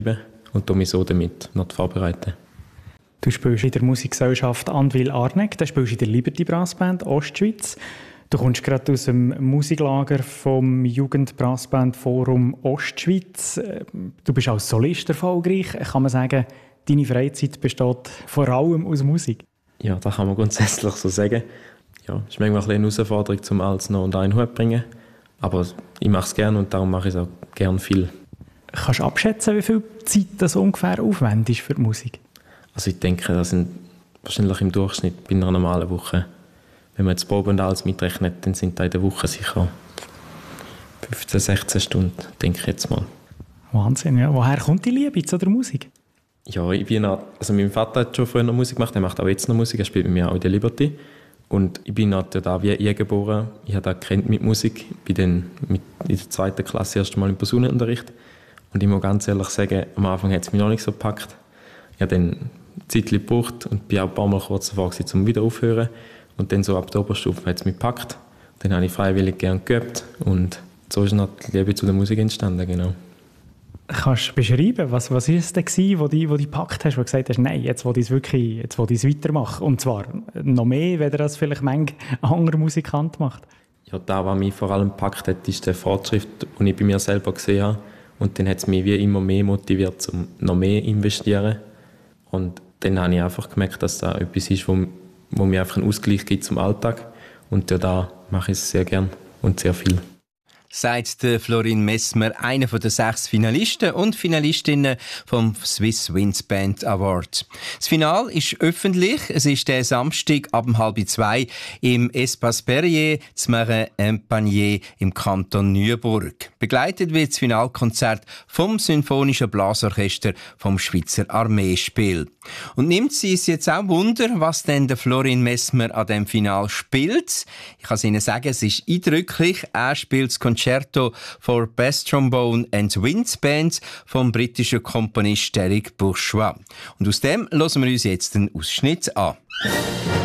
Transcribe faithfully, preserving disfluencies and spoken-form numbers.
und mich so damit noch vorbereiten. Du spielst in der Musikgesellschaft Andwil-Arneck, du spielst in der Liberty Brassband Ostschweiz. Du kommst gerade aus dem Musiklager vom Jugendbrassband Forum Ostschweiz. Du bist als Solist erfolgreich. Kann man sagen, deine Freizeit besteht vor allem aus Musik? Ja, das kann man grundsätzlich so sagen. Ja, es ist manchmal eine Herausforderung, um alles noch unter einen Hut zu bringen. Aber ich mache es gerne und darum mache ich es auch gerne viel. Kannst du abschätzen, wie viel Zeit das ungefähr aufwendig für die Musik? Also ich denke, das sind wahrscheinlich im Durchschnitt bei einer normalen Woche. Wenn man jetzt Probe und alles mitrechnet, dann sind da in der Woche sicher fünfzehn, sechzehn Stunden, denke ich jetzt mal. Wahnsinn, ja. Woher kommt die Liebe zu der Musik? Ja, ich bin auch, also mein Vater hat schon früher noch Musik gemacht, er macht auch jetzt noch Musik, er spielt mit mir auch in der Liberty. Und ich bin natürlich da wie ich geboren, ich habe das gekannt mit Musik, ich bin dann mit in der zweiten Klasse erst mal im Personenunterricht. Und ich muss ganz ehrlich sagen, am Anfang hat es mich noch nicht so gepackt. Ich habe dann eine Zeit gebraucht und bin auch ein paar Mal kurz davor gewesen, um wieder aufzuhören. Und dann so ab der Oberstufe hat es mich gepackt. Dann habe ich freiwillig gerne geübt und so ist noch die Liebe zu der Musik entstanden, genau. Kannst du beschreiben, was, was ist es denn gewesen, wo du dich gepackt hast, wo du gesagt hast, nein, jetzt will ich es wirklich, jetzt will ich es weitermachen. Und zwar noch mehr, wenn das vielleicht manch anderer Musikant macht. Ja, das, was mich vor allem gepackt hat, ist der Fortschritt, den ich bei mir selber gesehen habe. Und dann hat es mich wie immer mehr motiviert, um noch mehr zu investieren. Und dann habe ich einfach gemerkt, dass das etwas ist, wo, wo mir einfach einen Ausgleich gibt zum Alltag. Und da mache ich es sehr gern und sehr viel. Sagt der Florin Messmer, einer der sechs Finalisten und Finalistinnen vom Swiss Winds Band Award. Das Finale ist öffentlich. Es ist der Samstag ab halb zwei im Espace Perrier zu Marin-en-Panier im Kanton Neuenburg. Begleitet wird das Finalkonzert vom Symphonischen Blasorchester vom Schweizer Armeespiel. Und nimmt sie es jetzt auch Wunder, was denn der Florin Messmer an dem Final spielt? Ich kann es Ihnen sagen, es ist eindrücklich. Er spielt das Concerto for Bass Trombone and Winds Band vom britischen Komponist Derek Bourgeois. Und aus dem hören wir uns jetzt einen Ausschnitt an.